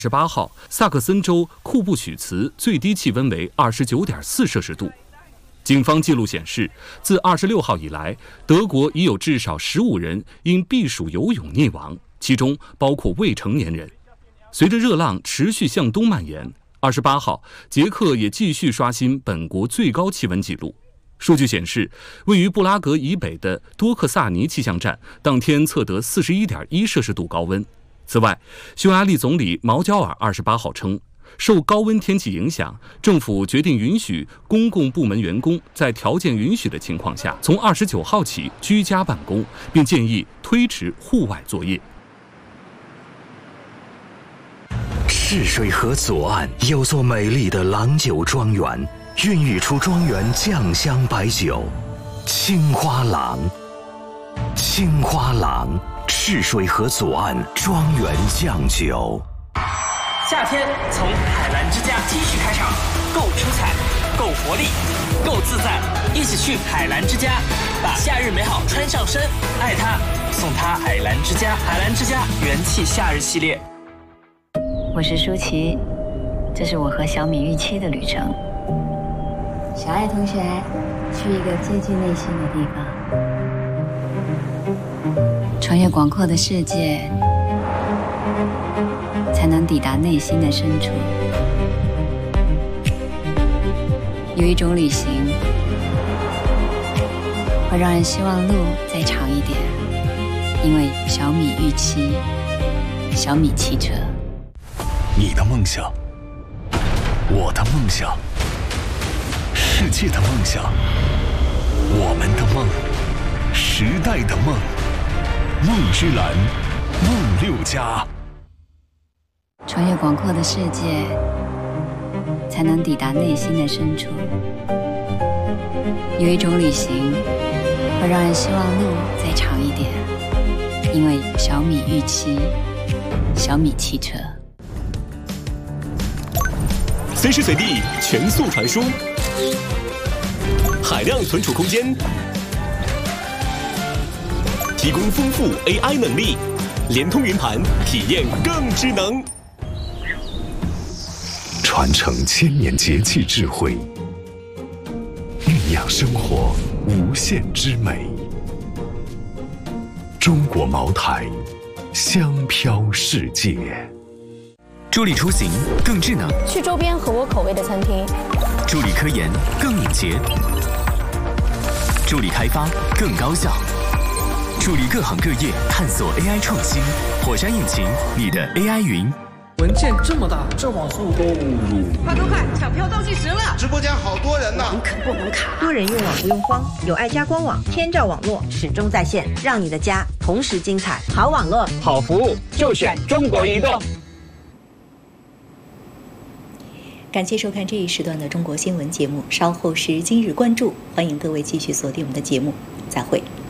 18号，萨克森州库布许茨最低气温为29.4摄氏度。警方记录显示，自26号以来，德国已有至少15人因避暑游泳溺亡，其中包括未成年人。随着热浪持续向东蔓延，28号，捷克也继续刷新本国最高气温纪录。数据显示，位于布拉格以北的多克萨尼气象站当天测得41.1摄氏度高温。此外，匈牙利总理毛焦尔28号称，受高温天气影响，政府决定允许公共部门员工在条件允许的情况下，从29号起居家办公，并建议推迟户外作业。 赤水河左岸有座美丽的郎酒庄园，孕育出庄园酱香白酒青花郎。青花郎，赤水河左岸庄园酱酒。 夏天从海澜之家继续开场，够出彩，够活力，够自在，一起去海澜之家，把夏日美好穿上身，爱它，送它海澜之家。海澜之家元气夏日系列。 我是舒淇，这是我和小米预期的旅程。小爱同学，去一个接近内心的地方，穿越广阔的世界，才能抵达内心的深处。有一种旅行，会让人希望路再长一点，因为小米预期，小米汽车。 你的梦想，我的梦想，世界的梦想，我们的梦，时代的梦，梦之蓝，梦6家。 穿越广阔的世界，才能抵达内心的深处。有一种旅行，会让人希望路再长一点，因为小米预期，小米汽车。 随时随地全速传输，海量存储空间，提供丰富 AI 能力，联通云盘，体验更智能。 传承千年节气智慧，酝酿生活无限之美。中国茅台，香飘世界。 助力出行更智能， 去周边合我口味的餐厅； 助力科研更敏捷，助力开发更高效，助力各行各业探索 AI 创新。火山引擎，你的 AI 云。 文件这么大，这网速都快快快，抢票倒计时了！ 直播间好多人呢， 网可不能卡，多人用网不用慌，有爱家官网，天照网络始终在线，让你的家同时精彩。好网络， 好服务，就选中国移动。 感谢收看这一时段的中国新闻节目，稍后是今日关注，欢迎各位继续锁定我们的节目，再会。